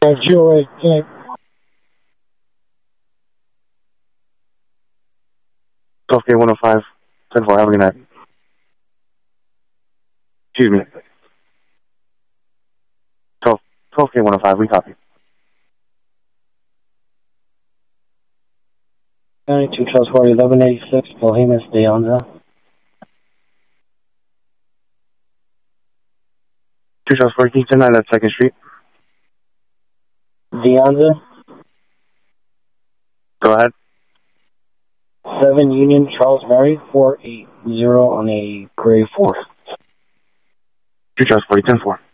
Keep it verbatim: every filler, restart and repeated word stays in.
zero eight, okay. twelve K one oh five, ten four, have a good night. Excuse me. twelve, twelve K one oh five, we copy. ninety-two Charles Forty, eleven eighty-six, Bohemians de Anza. two Charles Forty, can you turn that second Street? De Anza. Go ahead. seven Union Charles Mary, four eight zero on a gray four. two Charles Forty, ten four.